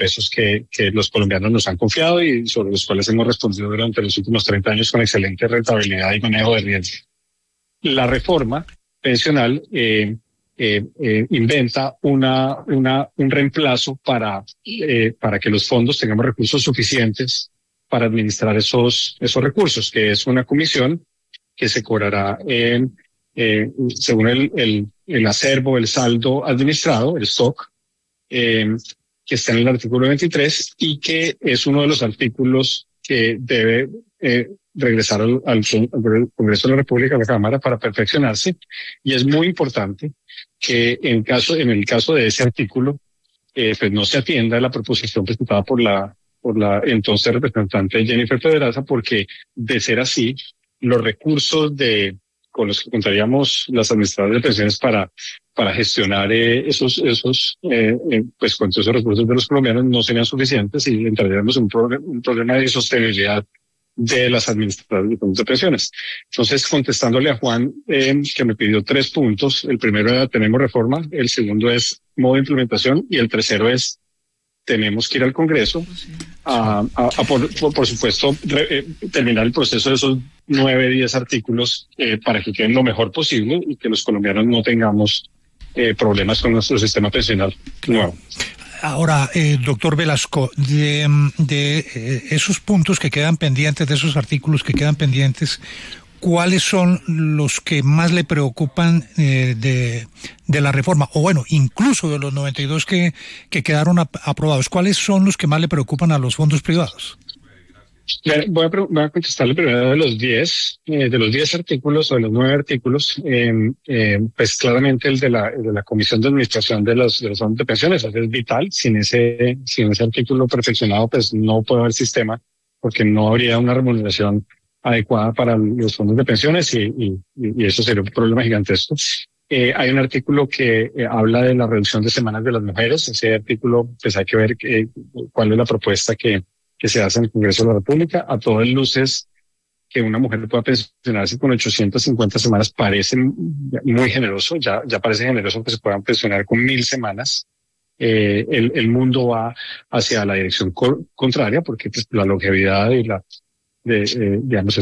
pesos que los colombianos nos han confiado y sobre los cuales hemos respondido durante los últimos 30 años con excelente rentabilidad y manejo de riesgo. La reforma pensional inventa un reemplazo para que los fondos tengamos recursos suficientes para administrar esos recursos, que es una comisión que se cobrará según el acervo, el saldo administrado, el stock, que está en el artículo 23 y que es uno de los artículos que debe regresar al Congreso de la República, a la Cámara, para perfeccionarse. Y es muy importante que en el caso de ese artículo, pues no se atienda a la proposición presentada por la entonces representante Jennifer Pedraza, porque de ser así, los recursos con los que contaríamos las administradoras de pensiones para gestionar pues con esos recursos de los colombianos no serían suficientes y entraríamos en un problema de sostenibilidad de las administradoras de fondos de pensiones. Entonces, contestándole a Juan, que me pidió 3 puntos, el primero era tenemos reforma, el segundo es modo de implementación y el tercero es tenemos que ir al Congreso por supuesto, terminar el proceso de esos 9, 10 artículos para que queden lo mejor posible y que los colombianos no tengamos problemas con nuestro sistema pensional nuevo. Ahora, doctor Velasco, de esos puntos que quedan pendientes, de esos artículos que quedan pendientes, ¿cuáles son los que más le preocupan de la reforma? O bueno, incluso de los 92 que quedaron aprobados, ¿cuáles son los que más le preocupan a los fondos privados? Voy a contestarle primero de los 10 artículos o de los 9 artículos, pues claramente el de la Comisión de Administración de los fondos de pensiones es vital. Sin ese artículo perfeccionado, pues no puede haber sistema, porque no habría una remuneración adecuada para los fondos de pensiones y eso sería un problema gigantesco. Hay un artículo que habla de la reducción de semanas de las mujeres. Ese artículo, pues hay que ver cuál es la propuesta que se hace en el Congreso de la República. A todas luces, que una mujer pueda pensionarse con 850 semanas parece muy generoso. Ya parece generoso que se puedan pensionar con 1000 semanas. El mundo va hacia la dirección contraria, porque pues, la longevidad y digamos,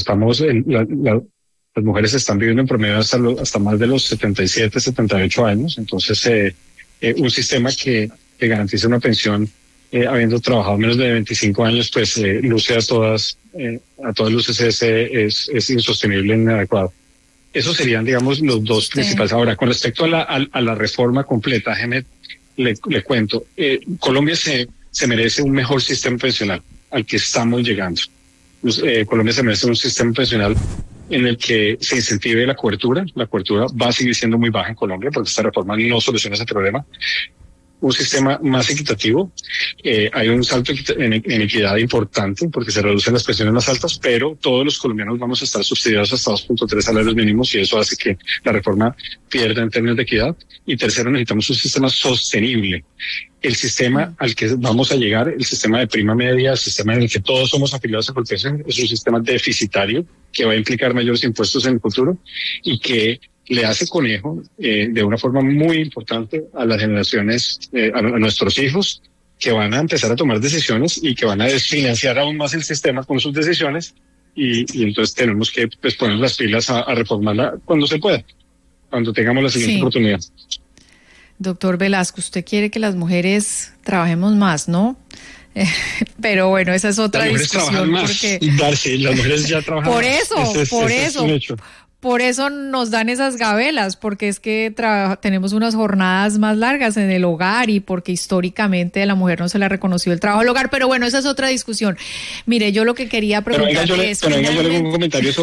las mujeres están viviendo en promedio hasta más de los 77, 78 años. Entonces, un sistema que garantiza una pensión habiendo trabajado menos de 25 años, pues luce a todas luces es insostenible e inadecuado. Esos serían, digamos, los dos principales. Ahora, con respecto a la reforma completa, Gemet, le cuento, Colombia se merece un mejor sistema pensional al que estamos llegando. Colombia se merece un sistema pensional en el que se incentive la cobertura. La cobertura va a seguir siendo muy baja en Colombia porque esta reforma no soluciona ese problema. Un sistema más equitativo. Hay un salto en equidad importante porque se reducen las pensiones más altas, pero todos los colombianos vamos a estar subsidiados hasta 2.3 salarios mínimos y eso hace que la reforma pierda en términos de equidad. Y tercero, necesitamos un sistema sostenible. El sistema al que vamos a llegar, el sistema de prima media, el sistema en el que todos somos afiliados a Colpension, es un sistema deficitario que va a implicar mayores impuestos en el futuro y que le hace conejo de una forma muy importante a las generaciones, a nuestros hijos, que van a empezar a tomar decisiones y que van a desfinanciar aún más el sistema con sus decisiones y entonces tenemos que pues, poner las pilas a reformarla cuando se pueda, cuando tengamos la siguiente oportunidad. Doctor Velasco, usted quiere que las mujeres trabajemos más, ¿no? Pero bueno, esa es otra discusión. Porque sí, las mujeres ya trabajan por más. eso. Por eso nos dan esas gabelas, porque es que tenemos unas jornadas más largas en el hogar y porque históricamente a la mujer no se le ha reconocido el trabajo del hogar. Pero bueno, esa es otra discusión. Mire, yo lo que quería preguntarle es... Venga, yo le hago un comentario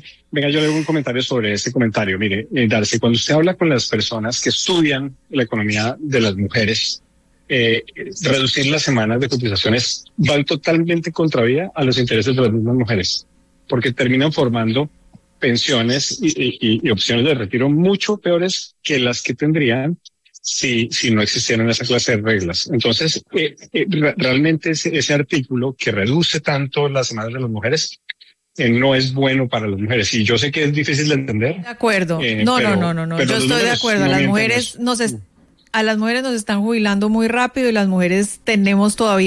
sobre ese comentario. Mire, Darcy, cuando usted habla con las personas que estudian la economía de las mujeres, reducir las semanas de cotizaciones va totalmente contravía a los intereses de las mismas mujeres, porque terminan formando pensiones y opciones de retiro mucho peores que las que tendrían si no existieran esa clase de reglas. Entonces, realmente ese artículo que reduce tanto las semanas de las mujeres no es bueno para las mujeres. Y yo sé que es difícil de entender. De acuerdo. No. Yo estoy de acuerdo. A las mujeres nos están jubilando muy rápido y las mujeres tenemos todavía